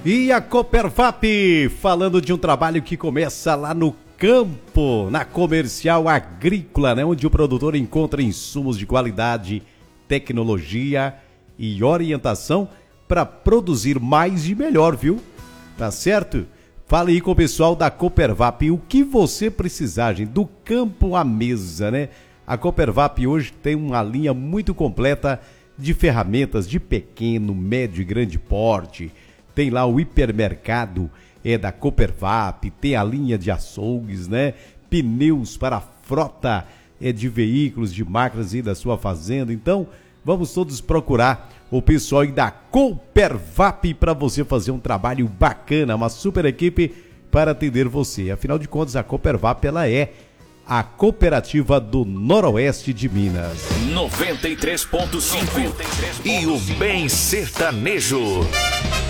E a Copervap, falando de um trabalho que começa lá no campo, na comercial agrícola, né? Onde o produtor encontra insumos de qualidade, tecnologia e orientação para produzir mais e melhor, viu? Tá certo? Fala aí com o pessoal da Copervap, o que você precisar, gente, do campo à mesa, né? A Copervap hoje tem uma linha muito completa de ferramentas de pequeno, médio e grande porte. Tem lá o hipermercado da Copervap, tem a linha de açougues, né? Pneus para frota de veículos, de máquinas aí da sua fazenda. Então, vamos todos procurar o pessoal aí da Copervap para você fazer um trabalho bacana, uma super equipe para atender você. Afinal de contas, a Copervap, ela é a cooperativa do Noroeste de Minas. 93.5 e o Bem Sertanejo.